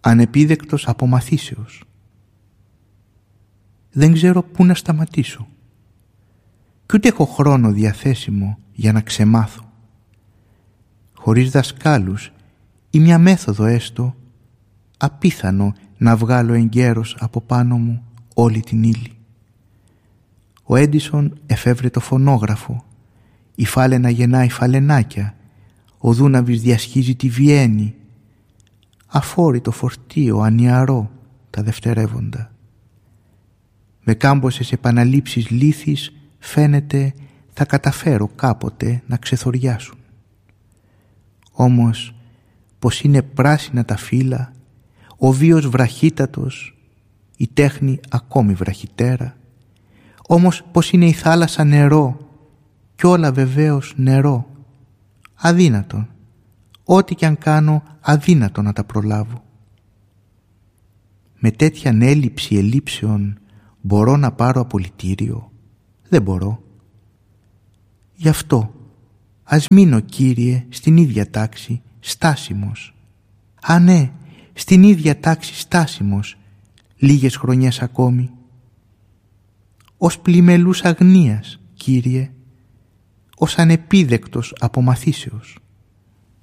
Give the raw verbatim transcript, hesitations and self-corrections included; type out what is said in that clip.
ανεπίδεκτος από μαθήσεως. Δεν ξέρω πού να σταματήσω. Κι ούτε έχω χρόνο διαθέσιμο για να ξεμάθω. Χωρίς δασκάλους ή μια μέθοδο έστω, απίθανο να βγάλω εγκαίρως από πάνω μου όλη την ύλη. Ο Έντισον εφεύρε το φωνόγραφο, η φάλαινα γεννάει φαλενάκια, ο Δούναβης διασχίζει τη Βιέννη, αφόρητο φορτίο, ανιαρό τα δευτερεύοντα. Με κάμποσες επαναλήψεις λύθης φαίνεται θα καταφέρω κάποτε να ξεθοριάσουν. Όμως πως είναι πράσινα τα φύλλα, ο βίος βραχύτατος, η τέχνη ακόμη βραχυτέρα, όμως πως είναι η θάλασσα νερό κι όλα βεβαίως νερό. Αδύνατον, ό,τι κι αν κάνω αδύνατο να τα προλάβω. Με τέτοιαν έλλειψη ελλείψεων μπορώ να πάρω απολυτήριο? Δεν μπορώ. Γι' αυτό ας μείνω, Κύριε, στην ίδια τάξη στάσιμος. Α, ναι, στην ίδια τάξη στάσιμος λίγες χρονιές ακόμη. Ως πλημελούς αγνίας, Κύριε, ως ανεπίδεκτος από μαθήσεως.